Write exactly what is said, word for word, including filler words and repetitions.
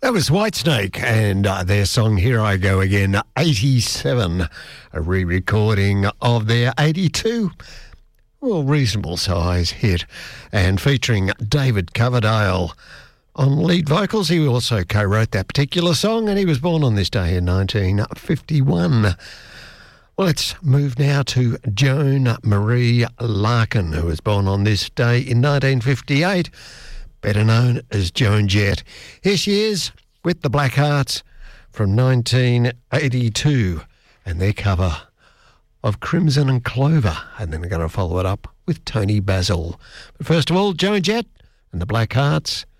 That was Whitesnake and uh, their song Here I Go Again, eighty-seven, a re-recording of their eighty-two, well, reasonable size hit, and featuring David Coverdale on lead vocals. He also co-wrote that particular song, and he was born on this day in nineteen fifty-one. Well, let's move now to Joan Marie Larkin, who was born on this day in nineteen fifty-eight. Better known as Joan Jett. Here she is with the Blackhearts from nineteen eighty-two and their cover of Crimson and Clover. And then we're going to follow it up with Tony Basil. But first of all, Joan Jett and the Blackhearts